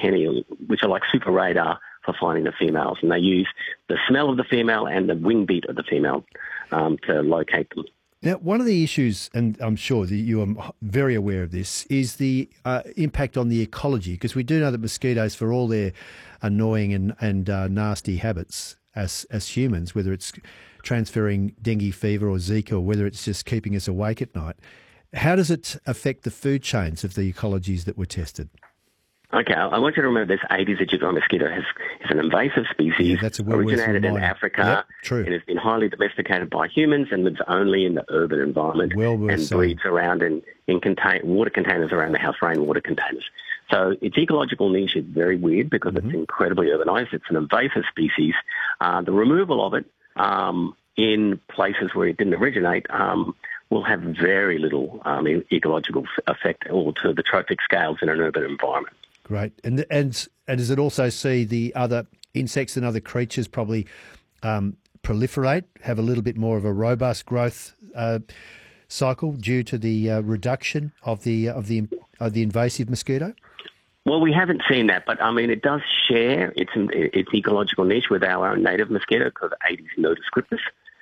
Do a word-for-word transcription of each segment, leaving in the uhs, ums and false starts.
uncanny, which are like super radar for finding the females. And they use the smell of the female and the wing beat of the female um, to locate them. Now, one of the issues, and I'm sure that you are very aware of this, is the uh, impact on the ecology, because we do know that mosquitoes, for all their annoying and, and uh, nasty habits as as humans, whether it's transferring dengue fever or Zika, or whether it's just keeping us awake at night, how does it affect the food chains of the ecologies that were tested? Okay, I want you to remember this Aedes aegypti mosquito has, is an invasive species, yeah, that's a originated in Africa, yep, true. and has been highly domesticated by humans and lives only in the urban environment well and saying. breeds around in, in contain, water containers around the house, rainwater containers. So its ecological niche is very weird because mm-hmm. it's incredibly urbanized. It's an invasive species. Uh, the removal of it um, in places where it didn't originate um, will have very little um, ecological effect or to the trophic scales in an urban environment. Great. And and and does it also see the other insects and other creatures probably um, proliferate, have a little bit more of a robust growth uh, cycle due to the uh, reduction of the of the of the invasive mosquito? Well, we haven't seen that, but I mean, it does share its its ecological niche with our own native mosquito, because Aedes nodoscriptus,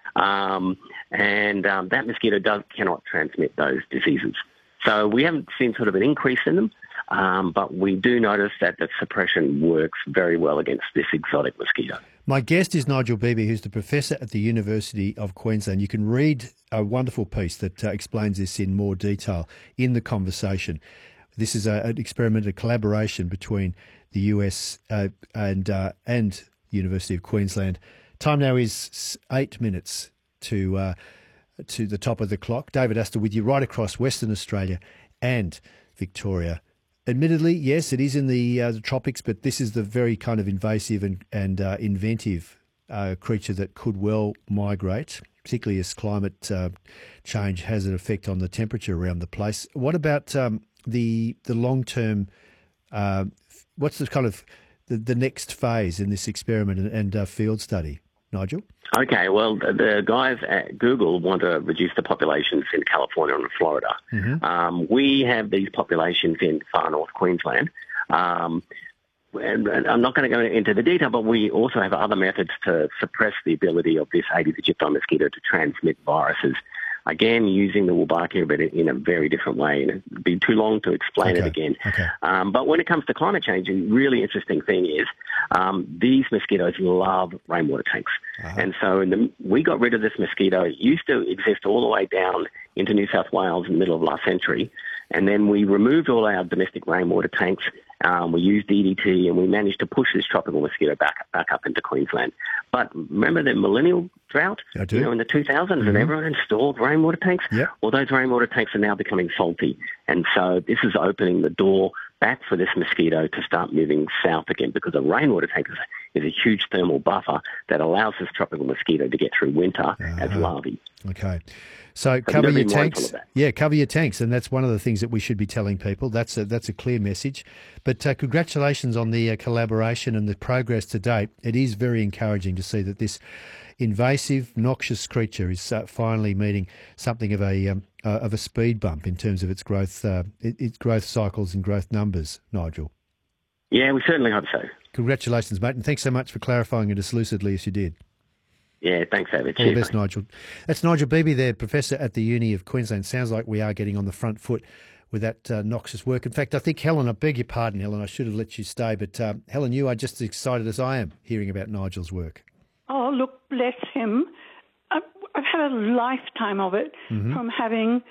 um, and um, that mosquito does cannot transmit those diseases. So we haven't seen sort of an increase in them. Um, but we do notice that the suppression works very well against this exotic mosquito. My guest is Nigel Beebe, who's the professor at the University of Queensland. You can read a wonderful piece that uh, explains this in more detail in the conversation. This is a, an experiment, a collaboration between the U S uh, and uh, and University of Queensland. Time now is eight minutes to uh, to the top of the clock. David Astor with you right across Western Australia and Victoria. Admittedly, yes, it is in the, uh, the tropics, but this is the very kind of invasive and, and uh, inventive uh, creature that could well migrate, particularly as climate uh, change has an effect on the temperature around the place. What about um, the the long-term, uh, what's the kind of the, the next phase in this experiment and, and uh, field study, Nigel? Okay, well, the, the guys at Google want to reduce the populations in California and Florida. Mm-hmm. Um, we have these populations in far north Queensland. Um, and, and I'm not going to go into the detail, but we also have other methods to suppress the ability of this Aedes aegypti mosquito to transmit viruses. Again, using the Wolbachia, but in a very different way. And it'd be too long to explain okay. it again. Okay. Um, but when it comes to climate change, a really interesting thing is um, these mosquitoes love rainwater tanks. Uh-huh. And so in the, we got rid of this mosquito. It used to exist all the way down into New South Wales in the middle of last century. And then we removed all our domestic rainwater tanks. Um, we used D D T, and we managed to push this tropical mosquito back back up into Queensland. But remember the millennial drought? I do. You know, in the two thousands, mm-hmm. and everyone installed rainwater tanks? Yep. Well, those rainwater tanks are now becoming faulty. And so this is opening the door back for this mosquito to start moving south again, because a rainwater tank is a, is a huge thermal buffer that allows this tropical mosquito to get through winter uh-huh. as larvae. Okay. So, so cover your tanks. Yeah, cover your tanks. And that's one of the things that we should be telling people. That's a, that's a clear message. But uh, congratulations on the uh, collaboration and the progress to date. It is very encouraging to see that this invasive, noxious creature is uh, finally meeting something of a um, uh, of a speed bump in terms of its growth, uh, its growth cycles and growth numbers, Nigel. Yeah, we certainly hope so. Congratulations, mate, and thanks so much for clarifying it as lucidly as you did. Yeah, thanks, David. All the best, Nigel. That's Nigel Beebe there, Professor at the Uni of Queensland. Sounds like we are getting on the front foot with that uh, noxious work. In fact, I think, Helen, I beg your pardon, Helen, I should have let you stay, but uh, Helen, you are just as excited as I am hearing about Nigel's work. Oh, look, bless him. I've, I've had a lifetime of it mm-hmm. from having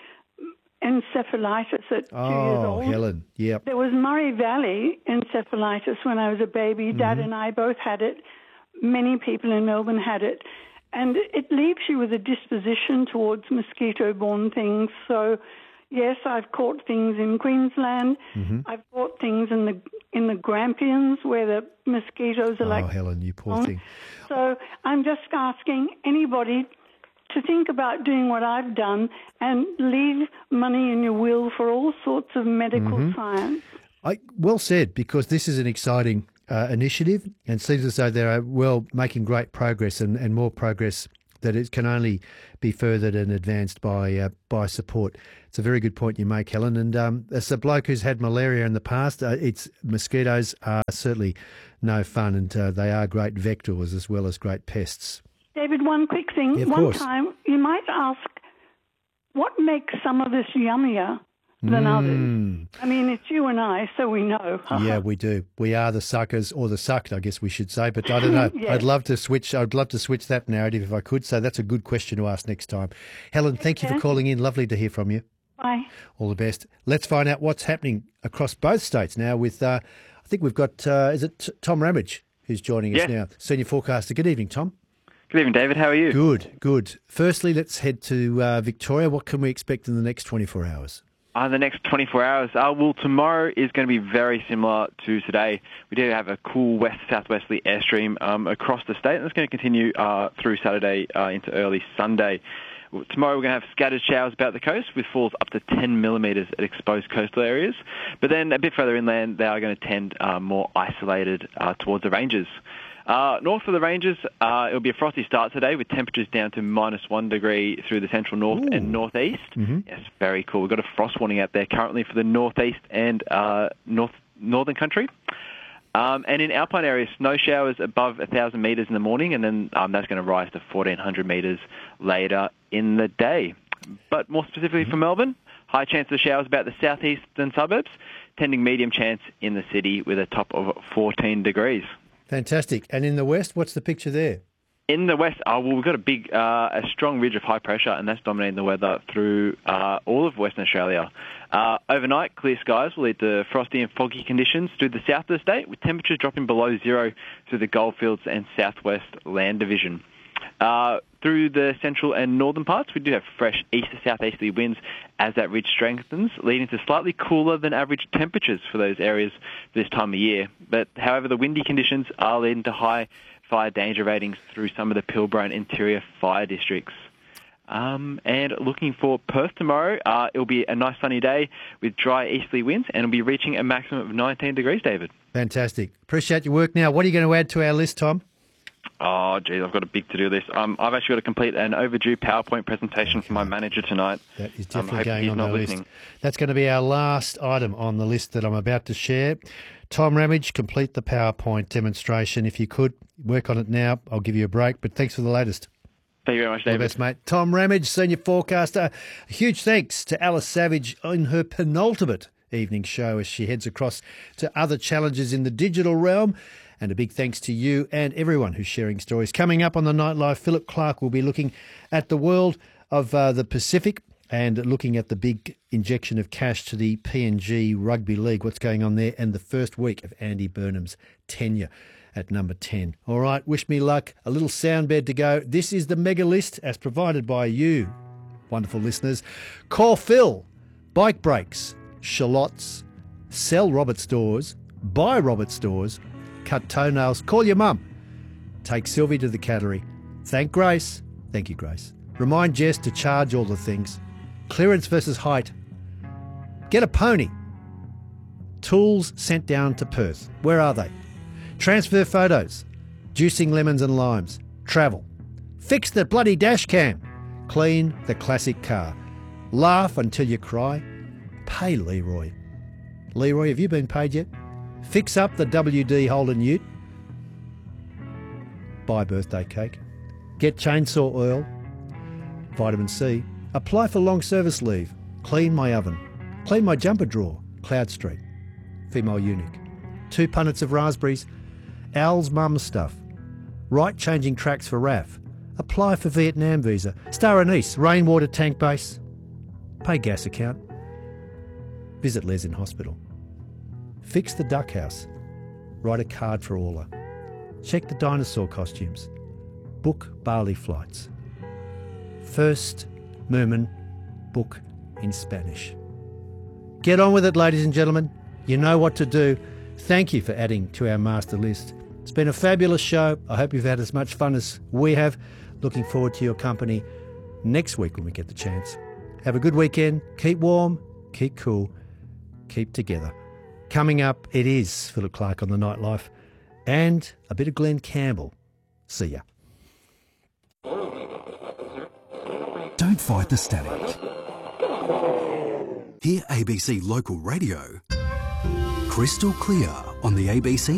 encephalitis at oh, two years old. Oh, Helen, yep. There was Murray Valley encephalitis when I was a baby. Mm-hmm. Dad and I both had it. Many people in Melbourne had it. And it leaves you with a disposition towards mosquito-borne things. So, yes, I've caught things in Queensland. Mm-hmm. I've caught things in the in the Grampians where the mosquitoes are oh, like... Oh, Helen, you poor thing. So I'm just asking anybody to think about doing what I've done and leave money in your will for all sorts of medical mm-hmm. science. I, well said, because this is an exciting uh, initiative and seems as though they are, well, making great progress and, and more progress that it can only be furthered and advanced by uh, by support. It's a very good point you make, Helen. And um, as a bloke who's had malaria in the past, uh, it's mosquitoes are certainly no fun, and uh, they are great vectors as well as great pests. David, one quick thing. Yeah, of one course. time, you might ask, what makes some of us yummier than Mm. others? I mean, it's you and I, so we know. Yeah, we do. We are the suckers, or the sucked, I guess we should say. But I don't know. Yes. I'd love to switch. I'd love to switch that narrative if I could. So that's a good question to ask next time. Helen, thank you for care. calling in. Lovely to hear from you. Bye. All the best. Let's find out what's happening across both states now. With uh, I think we've got uh, is it T- Tom Ramage who's joining us Yes. now, senior forecaster. Good evening, Tom. Good evening, David. How are you? Good, good. Firstly, let's head to uh, Victoria. What can we expect in the next twenty-four hours? Uh, the next twenty-four hours, uh, well, tomorrow is going to be very similar to today. We do have a cool west-southwesterly airstream um, across the state, and it's going to continue uh, through Saturday uh, into early Sunday. Tomorrow we're going to have scattered showers about the coast with falls up to ten millimetres at exposed coastal areas. But then a bit further inland, they are going to tend uh, more isolated uh, towards the ranges. Uh, north of the ranges, uh, it'll be a frosty start today with temperatures down to minus one degree through the central north Ooh. and northeast. Mm-hmm. Yes, very cool. We've got a frost warning out there currently for the northeast and uh, north northern country. Um, and in alpine areas, snow showers above one thousand metres in the morning, and then um, that's going to rise to fourteen hundred metres later in the day. But more specifically for Melbourne, high chance of showers about the southeastern suburbs, tending medium chance in the city with a top of fourteen degrees. Fantastic. And in the west, what's the picture there? In the west, uh, well, we've got a big, uh, a strong ridge of high pressure, and that's dominating the weather through uh, all of Western Australia. Uh, overnight, clear skies will lead to frosty and foggy conditions through the south of the state, with temperatures dropping below zero through the Goldfields and southwest land division. Uh, through the central and northern parts, we do have fresh east to southeasterly winds as that ridge strengthens, leading to slightly cooler than average temperatures for those areas this time of year. But however, the windy conditions are leading to high fire danger ratings through some of the Pilbara and interior fire districts. Um, and looking for Perth tomorrow, uh, it'll be a nice sunny day with dry easterly winds, and it'll be reaching a maximum of nineteen degrees, David. Fantastic. Appreciate your work. Now, what are you going to add to our list, Tom? Oh, geez, I've got a big to-do list. Um, I've actually got to complete an overdue PowerPoint presentation for my manager tonight. That is Um, definitely hope going he's on not our listening. list. That's going to be our last item on the list that I'm about to share. Tom Ramage, complete the PowerPoint demonstration. If you could, work on it now. I'll give you a break, but thanks for the latest. Thank you very much, All the David. best, mate. Tom Ramage, senior forecaster. A huge thanks to Alice Savage on her penultimate evening show as she heads across to other challenges in the digital realm. And a big thanks to you and everyone who's sharing stories. Coming up on the Nightlife, Philip Clark will be looking at the world of uh, the Pacific and looking at the big injection of cash to the P N G Rugby League, what's going on there, and the first week of Andy Burnham's tenure at number ten. All right, wish me luck. A little sound bed to go. This is the mega list as provided by you, wonderful listeners. Call Phil, bike brakes, shallots, sell Robert Stores, buy Robert Stores, cut toenails, call your mum, take Sylvie to the Cattery, thank Grace, thank you Grace, remind Jess to charge all the things, clearance versus height, get a pony, tools sent down to Perth, where are they? Transfer photos, juicing lemons and limes, travel, fix the bloody dash cam, clean the classic car, laugh until you cry, pay Leroy. Leroy, have you been paid yet? Fix up the W D Holden Ute, buy birthday cake, get chainsaw oil, vitamin C, apply for long service leave, clean my oven, clean my jumper drawer, Cloud Street, female eunuch, two punnets of raspberries, Al's mum's stuff, right changing tracks for R A F, apply for Vietnam visa, star anise, rainwater tank base, pay gas account, visit Les in hospital, fix the duck house, write a card for Orla, check the dinosaur costumes, book Bali flights, first Merman book in Spanish. Get on with it, ladies and gentlemen. You know what to do. Thank you for adding to our master list. It's been a fabulous show. I hope you've had as much fun as we have. Looking forward to your company next week when we get the chance. Have a good weekend. Keep warm, keep cool, keep together. Coming up, it is Philip Clark on the Nightlife and a bit of Glenn Campbell. See ya. Don't fight the static. Hear A B C Local Radio crystal clear on the A B C